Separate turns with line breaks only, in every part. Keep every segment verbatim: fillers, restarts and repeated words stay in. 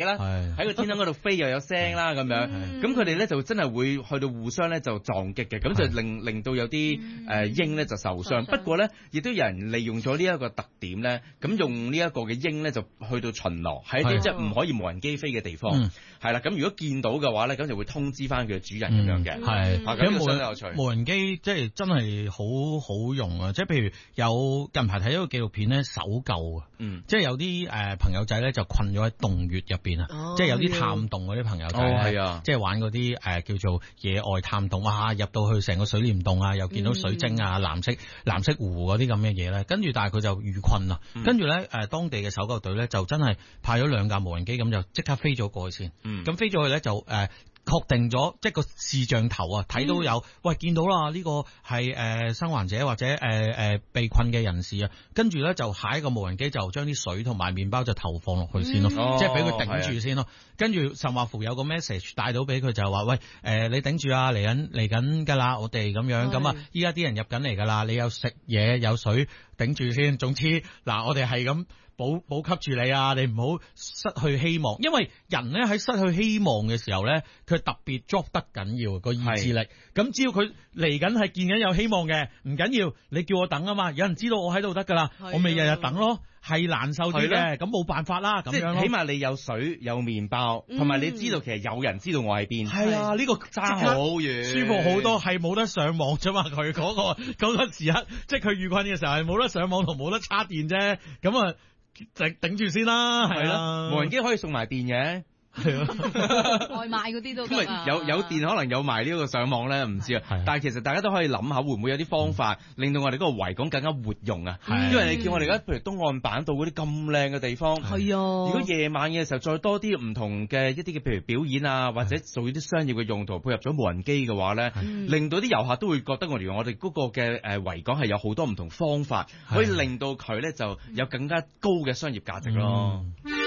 啦，喺個天空嗰度飛又有聲啦咁樣，咁佢哋咧就真係會去到互相咧就撞擊嘅，咁就令令到有啲誒鷹咧就受傷。不過咧，亦都有人利用咗呢一個特點咧，咁用呢一個嘅鷹咧就去到巡邏喺啲即係唔可以無人機飛嘅地方，係啦。咁如果見到嘅話咧，咁就會通知翻佢嘅主人咁樣嘅。係，咁
無人無人機即係真係好好用啊！即係譬如有近排睇咗個紀錄片咧，搜救啊，嗯，即係有啲誒朋友仔咧就困咗喺洞穴入邊啊，即係有啲探洞嗰啲朋友仔係啊，即係玩嗰啲誒叫做野外探洞，哇！入到去成個水簾洞啊，又見到水晶啊、藍色藍色湖嗰啲咁嘅嘢咧，跟住但係佢就遇困啦，跟住咧誒當地嘅搜救隊咧就真係派咗兩架無人機咁就即刻飛咗過去先，嗯，咁飛咗去咧就誒。呃確定咗，即係個視像頭啊，睇到有，喂，見到啦，呢個係誒生還者或者誒誒被困嘅人士啊，跟住咧就下一個無人機就將啲水同埋麵包就投放落去先咯，即係俾佢頂住先咯。跟住甚或乎有個 message 帶到俾佢就話，喂，誒你頂住啊，嚟緊嚟緊噶啦，我哋咁樣咁啊，依家啲人入緊嚟噶啦，你有食嘢有水頂住先。總之嗱，我哋係咁。保保給住你啊！你唔好失去希望，因為人咧喺失去希望嘅時候咧，佢特別 drop 得緊要個意志力。咁只要佢嚟緊係見緊有希望嘅，唔緊要，你叫我等啊嘛，有人知道我喺度得噶啦，我咪日日等咯。係難受啲嘅，咁冇辦法啦，咁樣咯。起碼你有水有麵包，同埋你知道其實有人知道我喺邊。係啊，呢個爭好遠，舒服好多。係冇得上網啫嘛，佢嗰個嗰個時刻，即係佢遇困嘅時候係冇得上網同冇得插電啫。咁啊。頂頂住先啦，係啦，無人機可以送埋電嘅，係啊，
外賣嗰啲都
咁啊，有有電可能有埋呢個上網咧，唔知啊。但係其實大家都可以諗下，會唔會有啲方法令到我哋嗰個維港更加活用啊？因為你見我哋而家譬如東岸板道嗰啲咁靚嘅地方，係啊，如果夜晚嘅時候再多啲唔同嘅一啲嘅譬如表演啊，或者做啲商業嘅用途配合咗無人機嘅話咧，令到啲遊客都會覺得我哋我哋嗰個嘅誒維港係有好多唔同方法，可以令到佢咧就有更加高嘅商業價值咯。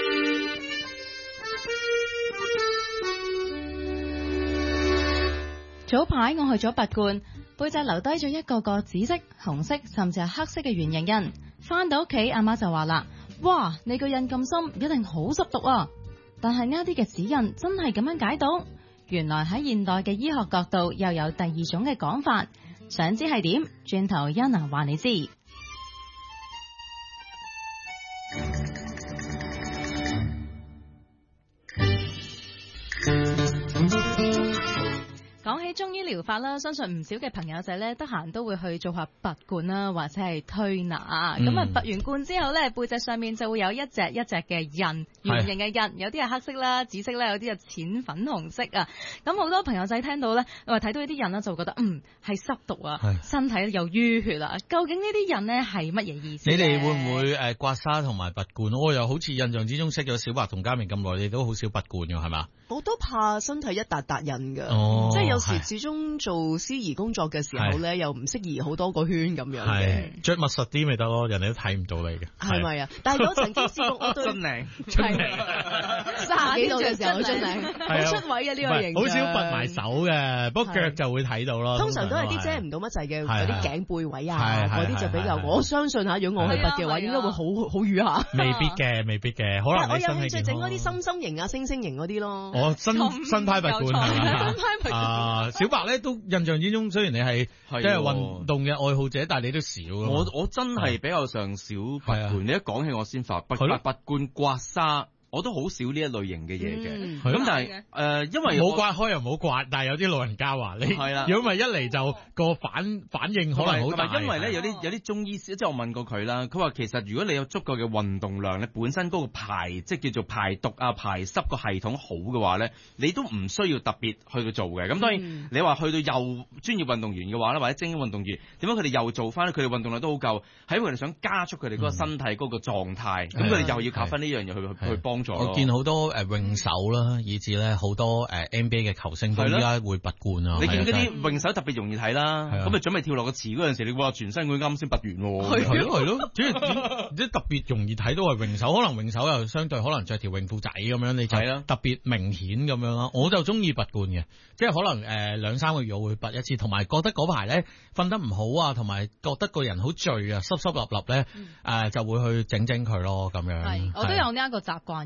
早排我去咗拔罐，背脊留低咗一個個紫色、紅色甚至係黑色嘅圓形印。翻到屋企，阿媽就話啦：哇，你個印咁深，一定好濕毒啊！但係啱啲嘅指印真係咁樣解到？原來喺現代嘅醫學角度又有第二種嘅講法。想知係點？轉頭欣娜話你知。講起中醫療法啦，相信唔少嘅朋友仔咧，得閒都會去做下拔罐啦，或者係推拿。咁啊、嗯，拔完罐之後咧，背脊上面就會有一隻一隻嘅印，圓形嘅印，有啲係黑色啦、紫色啦，有啲係淺粉紅色啊。咁好多朋友仔聽到咧，或睇到呢啲印咧，就覺得嗯係濕毒啊，身體又淤血啊。究竟呢啲印咧係乜嘢意思？你哋會唔會誒刮痧同埋拔罐？我又好似印象之中識咗小白同嘉明咁耐，你都好少拔罐㗎係嘛？
我都怕身體一笪笪印㗎，
哦、
即係有時始終做司儀工作嘅時候咧，又唔適宜好多個圈咁樣嘅，
着密實啲咪得咯，人哋都睇唔到你嘅，
係咪啊？但係我曾經試過，我對
真靚，
真靚，卅幾度嘅時候真靚，好出位啊！呢個型，
好少拔埋手嘅，不過腳就會睇到咯。
通常都係啲遮唔到乜滯嘅嗰啲頸背位啊，嗰啲就比較。我相信嚇，如果我去拔嘅話，應該會好好瘀下。
未必嘅，未必嘅，可能
我有興趣整嗰啲心心型啊、星星型嗰啲咯。
我新新派拔罐係嘛？啊，小白咧都印象之中，雖然你係即係運動嘅愛好者，但係你都少。
我我真係比較上少拔罐。你一講起我先發拔拔拔罐刮痧。我都好少呢一類型嘅嘢嘅，咁、嗯、但係誒、呃，因為
冇刮開又冇刮，但係有啲老人家話你係啦，如果咪一嚟就個反反應可能好大。
因為咧有啲有啲中醫師，即係我問過佢啦，佢話其實如果你有足夠嘅運動量咧，本身嗰個排即係叫做排毒啊排濕個系統好嘅話咧，你都唔需要特別去到做嘅。咁當然、嗯、你話去到又專業運動員嘅話咧，或者精英運動員，點解佢哋又做翻咧？佢哋運動量都好夠，喺佢哋想加速佢哋嗰個身體嗰個狀態，咁佢哋又要靠翻呢樣嘢去去幫。
我見好多誒泳手啦，以至咧好多誒 N B A 嘅球星都依家會拔罐啊！
你見嗰啲泳手特別容易睇啦，咁你準備跳落個池嗰陣時，你話全身佢啱先拔完喎，
係咯係咯，即係即係特別容易睇到係泳手，可能泳手又相對可能着條泳褲仔咁樣，你就特別明顯咁樣啦。我就中意拔罐嘅，即係可能誒兩三個月我會拔一次，同埋覺得嗰排咧瞓得唔好啊，同埋覺得個人好醉啊，濕濕立立咧誒就會去整整佢咯咁樣。
係，我都有呢一個習慣嘅。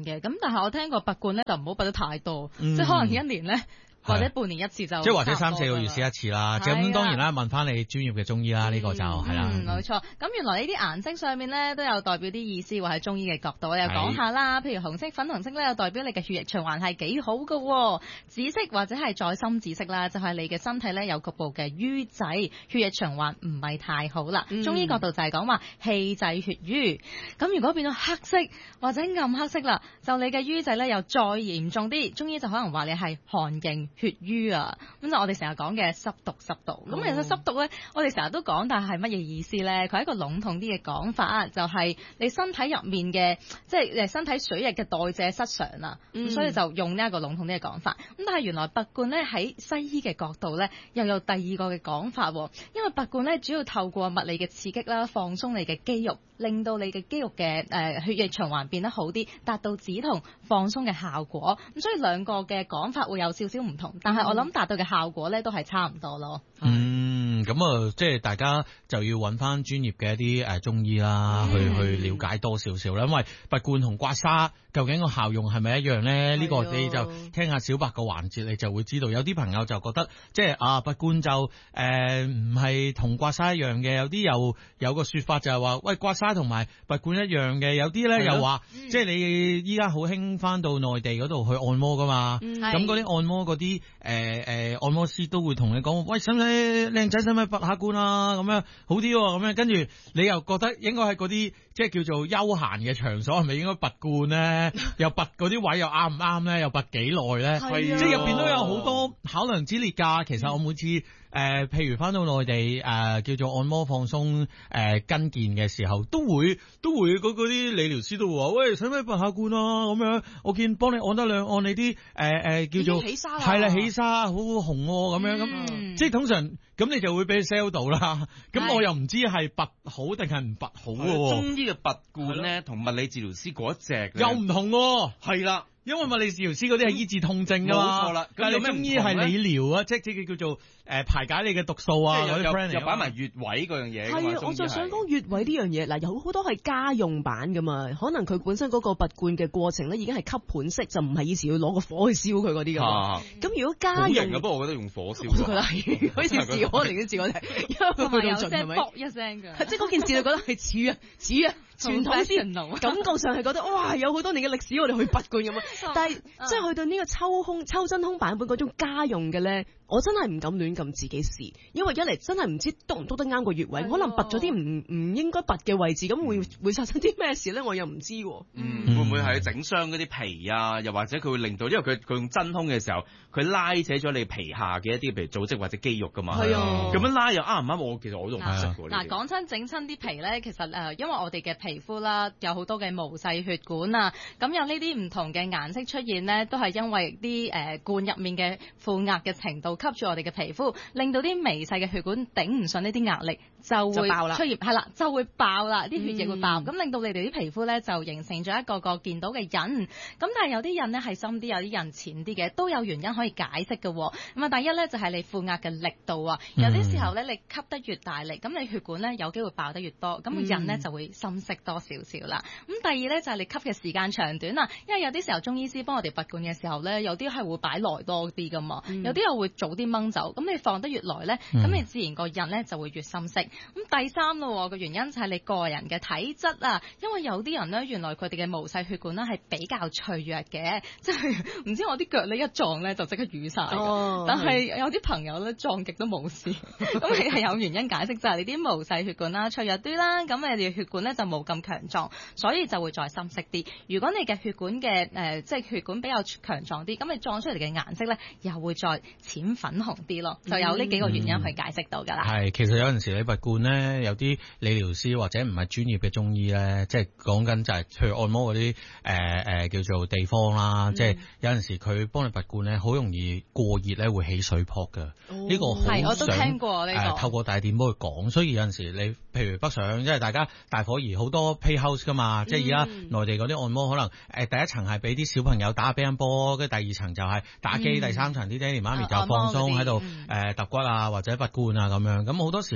嘅，咁但係我聽過拔罐咧就唔好拔得太多，
嗯、
即係可能一年咧。或者半年一次就
即係或者三四個月試一次啦。咁當然啦，問翻你專業嘅中醫啦，呢、嗯、個就係啦。
嗯，冇錯。咁原來呢啲顏色上面咧都有代表啲意思，或係中醫嘅角度，我又講下啦。譬如紅色、粉紅色咧，有代表你嘅血液循環係幾好㗎。紫色或者係再深紫色啦，就係、是、你嘅身體咧有局部嘅瘀滯，血液循環唔係太好啦。嗯、中醫角度就係講話氣滯血瘀。咁如果變到黑色或者暗黑色啦，就你嘅瘀滯咧又再嚴重啲，中醫就可能話你係寒凝血瘀啊，咁就我哋成日講嘅濕毒濕毒。咁、哦、其實濕毒咧，我哋成日都講，但係乜嘢意思咧？佢係一個籠統啲嘅講法，就係、是、你身體入面嘅，即係誒身體水液嘅代謝失常啦。咁、嗯、所以就用呢一個籠統啲嘅講法。咁但係原來拔罐咧喺西醫嘅角度咧，又有第二個嘅講法。因為拔罐咧主要透過物理嘅刺激啦，放鬆你嘅肌肉，令到你嘅肌肉嘅誒、呃、血液循環變得好啲，達到止痛放鬆嘅效果。咁所以兩個嘅講法會有少少唔同，但係我諗達到嘅效果咧都係差唔多咯。
嗯，咁啊，即係大家就要揾翻專業嘅一啲誒中醫啦，去、嗯、去了解多少少啦。因為拔罐同刮痧究竟個效用係咪一樣咧？呢、這個你就聽下小白個環節，你就會知道。有啲朋友就覺得即係啊，拔罐就誒唔係同刮痧一樣嘅，有啲又有個說法就係話，喂，刮痧同埋拔罐一樣嘅，有啲咧又話，嗯、即係你依家好興翻到內地嗰度去按摩噶嘛，咁嗰啲按摩嗰啲誒誒按摩師都會同你講，喂，使唔使靚仔使唔使拔下罐啊？咁樣好啲喎，咁樣跟住你又覺得應該係嗰啲即係叫做休閒嘅場所，係咪應該拔罐咧？又拔嗰啲位又啱唔啱咧？又拔幾耐咧？即係入邊都有好多考量之列㗎。其實我每次誒、呃，譬如翻到內地誒、呃，叫做按摩放鬆誒跟腱嘅時候，都會都會嗰啲理療師都會話，喂，使唔使拔下罐啊？咁樣我見幫你按得兩按你啲誒誒叫做
起沙
係啦，起沙好紅咁樣咁，嗯、即係通常咁你就會俾 sell 到啦。咁我又唔知係拔好定係唔拔好嘅。
中醫嘅拔罐咧，同物理治療師嗰一隻
又唔同喎。
係啦。
因為物理治療師嗰啲係醫治痛症噶嘛，冇錯啦。咁你中醫係理療啊，即係即係叫做誒排解你嘅毒素啊，
即係又又擺埋穴位嗰樣嘢。
係啊，我就想講穴位呢樣嘢。嗱，有好多係家用版噶嘛，可能佢本身嗰個拔罐嘅過程咧已經係吸盤式，就唔係以前要攞個火去燒佢嗰啲噶嘛。咁、啊、如果家用，
不過我覺得用火燒，
我覺得係好似試可能啲試我哋，因為佢到盡係咪？
卜一聲㗎，
即係嗰件事，你覺得係似啊似啊。傳統啲感覺上係覺得哇，有好多年嘅歷史，我哋去拔罐咁啊！但係即係去到呢個抽空抽真空版本嗰種家用嘅咧，我真係唔敢亂咁自己試，因為一嚟真係唔知篤唔篤得啱個穴位，可能拔咗啲唔唔應該拔嘅位置，咁會會發生啲咩事咧？我又唔知。
嗯，會唔會係整傷嗰啲皮啊？又或者佢會令到，因為佢佢用真空嘅時候，佢拉扯咗你皮下嘅一啲譬如組織或者肌肉噶嘛。係啊，咁樣拉又啱唔啱？我其實我都唔識喎。
嗱，講親整親啲皮咧，其實誒，因為我哋嘅皮膚啦，有好多嘅毛細血管啊，咁有呢啲唔同嘅顏色出現呢，都係因為啲誒、呃、罐入面嘅負壓嘅程度吸住我哋嘅皮膚，令到啲微細嘅血管頂唔順呢啲壓力，就會出現係啦，就會爆啦，啲血液會爆，咁、嗯、令到你哋啲皮膚咧就形成咗一個個見到嘅印。咁但係有啲印呢係深啲，有啲印淺啲嘅，都有原因可以解釋嘅。咁啊，第一咧就係、是、你負壓嘅力度啊，有啲時候咧你吸得越大力，咁你血管咧有機會爆得越多，咁個印咧就會深色多少少啦。咁第二咧就係、是、你吸嘅時間長短啦，因為有啲時候中醫師幫我哋拔罐嘅時候咧，有啲係會擺耐多啲噶嘛，嗯、有啲又會早啲掹走，咁你放得越耐咧，咁、嗯、你自然個印咧就會越深色。咁第三咯，個原因就係你個人嘅體質啊，因為有啲人咧原來佢哋嘅毛細血管咧係比較脆弱嘅，即係唔知我啲腳咧一撞咧就即刻瘀晒。哦、但係有啲朋友咧撞極都冇事，咁你係有原因解釋，就係、是、你啲毛細血管啦脆弱啲啦，咁你哋血管咧就冇咁強壯，所以就會再深色啲。如果你嘅血管嘅誒、呃，即係血管比較強壯啲，咁你撞出嚟嘅顏色咧又會再淺粉紅啲咯，就有呢幾個原因去解釋到㗎啦。係、
嗯，其實有陣時你拔罐咧，有啲理療師或者唔係專業嘅中醫咧，即係講緊就係去按摩嗰啲誒誒叫做地方啦，嗯、即係有陣時佢幫你拔罐咧，好容易過熱咧會起水泡㗎。呢、哦這個係
我都聽過呢、這個
呃、透過大電波去講，所以有陣時你譬如北上，因為大家大伙兒好多 pay house 㗎嘛，嗯、即係而家內地嗰啲按摩可能誒、呃、第一層係俾啲小朋友打下乒乓波，跟住第二層就係打機，嗯、第三層啲爹哋媽咪就放鬆喺度誒揼骨啊或者拔罐啊咁樣。咁好多時候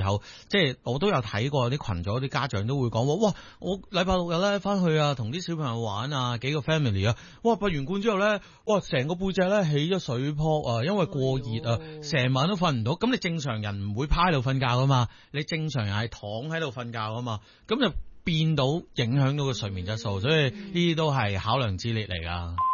即係我都有睇過啲群組，啲家長都會講話，哇！我禮拜六日咧翻去啊，同啲小朋友玩啊，幾個 family 啊，哇！拔完罐之後咧，哇！成個背脊咧起咗水泡啊，因為過熱啊，成晚都瞓唔到。咁你正常人唔會趴喺度瞓覺噶嘛，你正常人係躺喺度瞓覺噶嘛，咁就變到影響到個睡眠質素，所以呢啲都係考量之列嚟噶。